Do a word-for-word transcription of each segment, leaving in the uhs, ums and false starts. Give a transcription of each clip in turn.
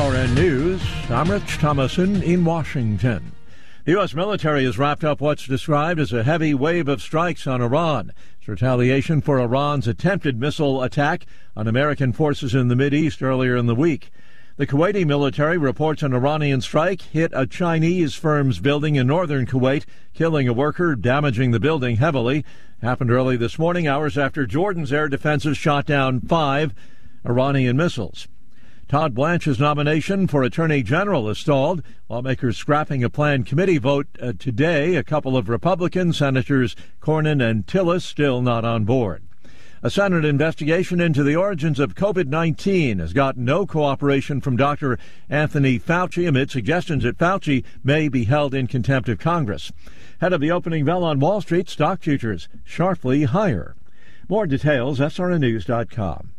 R N News, I'm Rich Thomason in Washington. The U S military has wrapped up what's described as a heavy wave of strikes on Iran. It's retaliation for Iran's attempted missile attack on American forces in the Mideast earlier in the week. The Kuwaiti military reports an Iranian strike hit a Chinese firm's building in northern Kuwait, killing a worker, damaging the building heavily. Happened early this morning, hours after Jordan's air defenses shot down five Iranian missiles. Todd Blanche's nomination for Attorney General is stalled. Lawmakers scrapping a planned committee vote uh, today. A couple of Republicans, Senators Cornyn and Tillis, still not on board. A Senate investigation into the origins of COVID nineteen has got no cooperation from Doctor Anthony Fauci amid suggestions that Fauci may be held in contempt of Congress. Head of the opening bell on Wall Street, stock futures sharply higher. More details, S R N news dot com.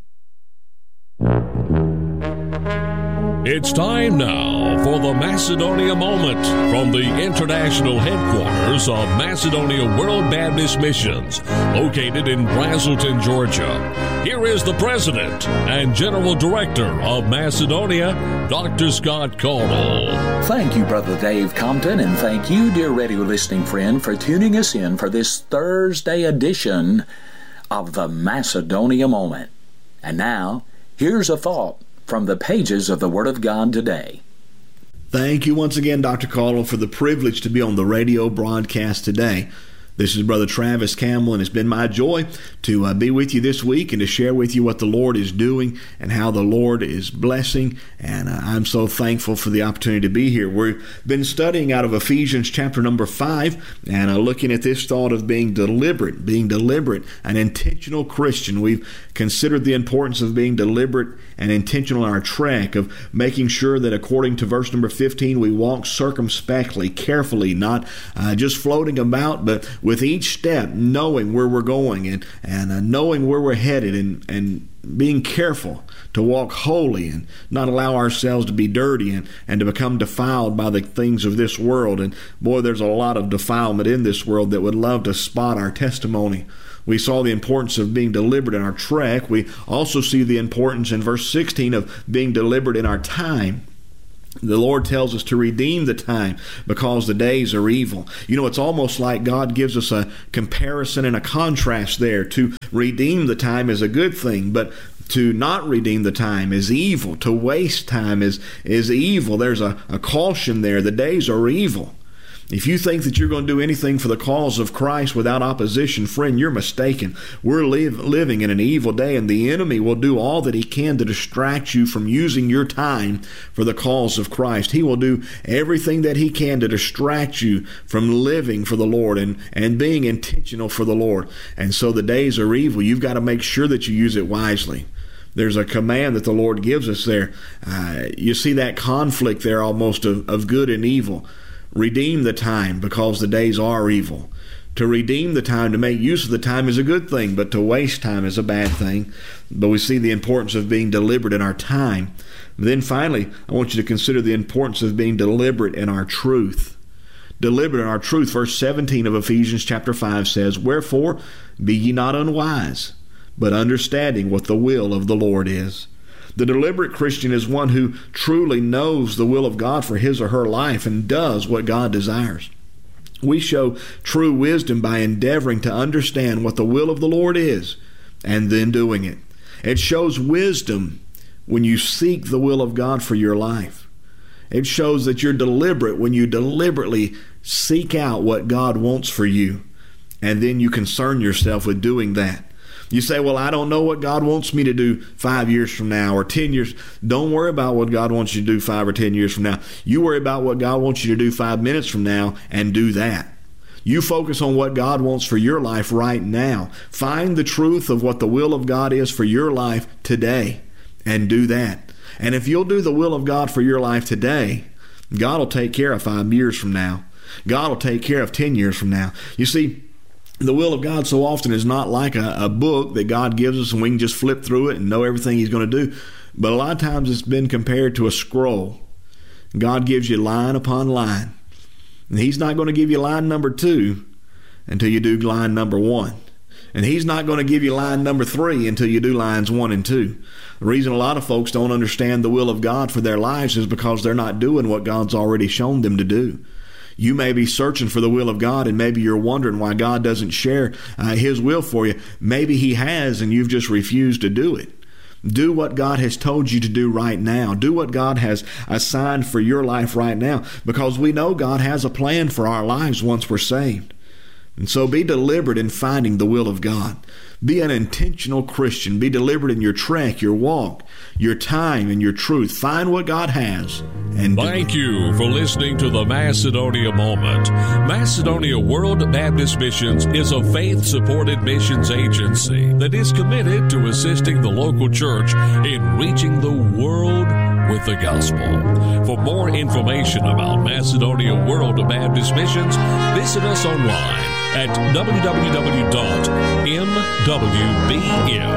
It's time now for the Macedonia Moment from the international headquarters of Macedonia World Baptist Missions, located in Braselton, Georgia. Here is the President and General Director of Macedonia, Doctor Scott Caudill. Thank you, Brother Dave Compton, and thank you, dear radio listening friend, for tuning us in for this Thursday edition of the Macedonia Moment. And now, here's a thought from the pages of the Word of God today. Thank you once again, Doctor Caudill, for the privilege to be on the radio broadcast today. This is Brother Travis Campbell, and it's been my joy to uh, be with you this week and to share with you what the Lord is doing and how the Lord is blessing. And uh, I'm so thankful for the opportunity to be here. We've been studying out of Ephesians chapter number five and uh, looking at this thought of being deliberate, being deliberate, an intentional Christian. We've considered the importance of being deliberate and intentional in our trek, of making sure that according to verse number fifteen, we walk circumspectly, carefully, not uh, just floating about, but with each step knowing where we're going and, and uh, knowing where we're headed, and, and being careful to walk holy and not allow ourselves to be dirty and, and to become defiled by the things of this world. And boy, there's a lot of defilement in this world that would love to spot our testimony. We saw the importance of being deliberate in our trek. We also see the importance in verse sixteen of being deliberate in our time. The Lord tells us to redeem the time because the days are evil. You know, it's almost like God gives us a comparison and a contrast there. To redeem the time is a good thing, but to not redeem the time is evil. To waste time is, is evil. There's a, a caution there. The days are evil. If you think that you're going to do anything for the cause of Christ without opposition, friend, you're mistaken. We're live, living in an evil day, and the enemy will do all that he can to distract you from using your time for the cause of Christ. He will do everything that he can to distract you from living for the Lord and, and being intentional for the Lord. And so the days are evil. You've got to make sure that you use it wisely. There's a command that the Lord gives us there. Uh, you see that conflict there almost of, of good and evil. Redeem the time because the days are evil. To redeem the time, to make use of the time is a good thing, but to waste time is a bad thing. But we see the importance of being deliberate in our time. Then finally, I want you to consider the importance of being deliberate in our truth. Deliberate in our truth. Verse seventeen of Ephesians chapter five says, "Wherefore be ye not unwise, but understanding what the will of the Lord is." The deliberate Christian is one who truly knows the will of God for his or her life and does what God desires. We show true wisdom by endeavoring to understand what the will of the Lord is and then doing it. It shows wisdom when you seek the will of God for your life. It shows that you're deliberate when you deliberately seek out what God wants for you, and then you concern yourself with doing that. You say, well, I don't know what God wants me to do five years from now or ten years. Don't worry about what God wants you to do five or ten years from now. You worry about what God wants you to do five minutes from now and do that. You focus on what God wants for your life right now. Find the truth of what the will of God is for your life today and do that. And if you'll do the will of God for your life today, God will take care of five years from now. God will take care of ten years from now. You see, the will of God so often is not like a, a book that God gives us and we can just flip through it and know everything He's going to do. But a lot of times it's been compared to a scroll. God gives you line upon line. And He's not going to give you line number two until you do line number one. And he's not going to give you line number three until you do lines one and two. The reason a lot of folks don't understand the will of God for their lives is because they're not doing what God's already shown them to do. You may be searching for the will of God, and maybe you're wondering why God doesn't share uh, his will for you. Maybe he has, and you've just refused to do it. Do what God has told you to do right now. Do what God has assigned for your life right now, because we know God has a plan for our lives once we're saved. And so be deliberate in finding the will of God. Be an intentional Christian. Be deliberate in your trek, your walk, your time, and your truth. Find what God has and do Thank it. you for listening to the Macedonia Moment. Macedonia World Baptist Missions is a faith-supported missions agency that is committed to assisting the local church in reaching the world with the gospel. For more information about Macedonia World Baptist Missions, visit us online at w w w dot m w b m